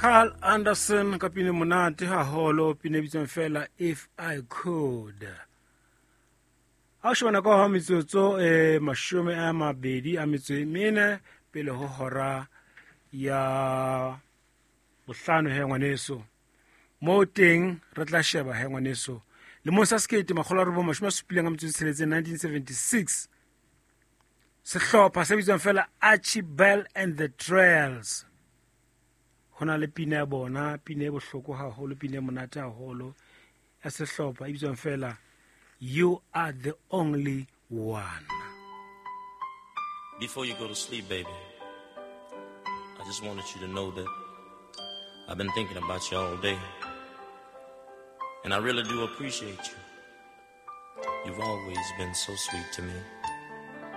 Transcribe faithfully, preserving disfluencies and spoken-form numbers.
Carl Anderson ka pine monate haholo pine bitsong fela If I Could. Ha shona ka ha metsotso e mashome a mabedi a metso e mene pele ho hora ya bohlano he ngwaneso. Mo teng re tla sheba he ngwaneso. Le mo sa skate makgolo a robo mashome a supileng a metso e tsheletseng nineteen seventy-six. Sehlopha se bitswang fela Archibald and the Trails. Hona le pina ya bona, pina e bohloko haholo, pina e monate haholo ya sehlopha e bitswang fela You Are the Only One. Before you go to sleep, baby, I just wanted you to know that I've been thinking about you all day. And I really do appreciate you. You've always been so sweet to me.